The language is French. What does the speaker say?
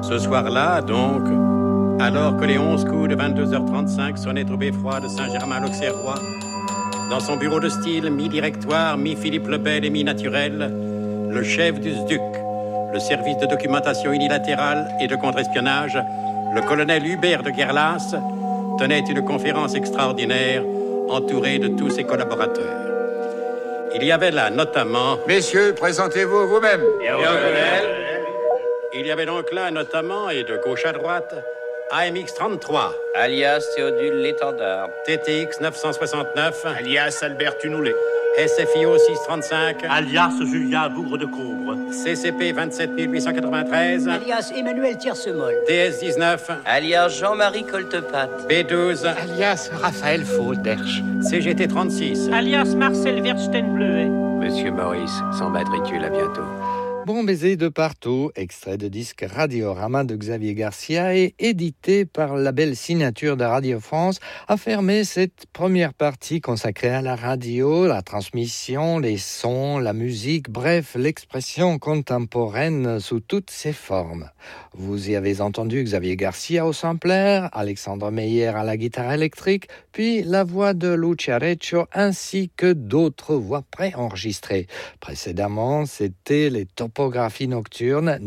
Ce soir-là, donc, alors que les 11 coups de 22h35 sonnaient au beffroi de Saint-Germain-l'Auxerrois, dans son bureau de style mi-directoire, mi-Philippe le Bel et mi-naturel, le chef du SDUC, le service de documentation unilatérale et de contre-espionnage, le colonel Hubert de Guerlas, tenait une conférence extraordinaire entouré de tous ses collaborateurs. Il y avait là notamment... Messieurs, présentez-vous vous-même. Il y avait donc là notamment, et de gauche à droite, AMX 33, alias Théodule l'Étendard, TTX 969, alias Albert Tunoulet, SFIO 635, alias Julien Bougre de Combre, CCP 27893, alias Emmanuel Tiersemol, DS 19, alias Jean-Marie Coltepat, B12, Alias Raphaël Fauderche, CGT 36, alias Marcel Verstenbleuet. Monsieur Maurice, sans matricule, à bientôt. Bon baiser de partout, extrait de disque Radiorama de Xavier Garcia et édité par la belle signature de Radio France, a fermé cette première partie consacrée à la radio, la transmission, les sons, la musique, bref, l'expression contemporaine sous toutes ses formes. Vous y avez entendu Xavier Garcia au sampler, Alexandre Meyer à la guitare électrique, puis la voix de Lucia Reccio ainsi que d'autres voix préenregistrées. Précédemment, c'était les topographies nocturnes